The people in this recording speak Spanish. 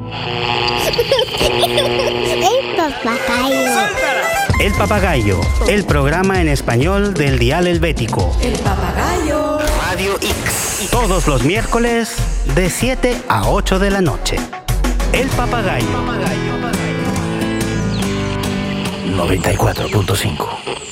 El papagayo. El Papagayo, el programa en español del Dial Helvético. El papagayo. Radio X. Todos los miércoles de 7 a 8 de la noche. El Papagayo. 94.5